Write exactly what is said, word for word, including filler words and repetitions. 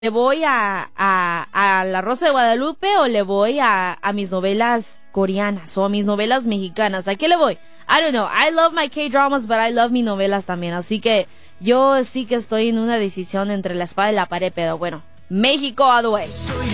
¿Le voy a, a, a La Rosa de Guadalupe o le voy a, a mis novelas coreanas o a mis novelas mexicanas? ¿A qué le voy? I don't know. I love my K-dramas, but I love mis novelas también. Así que yo sí que estoy en una decisión entre la espada y la pared, pero bueno, México all the way.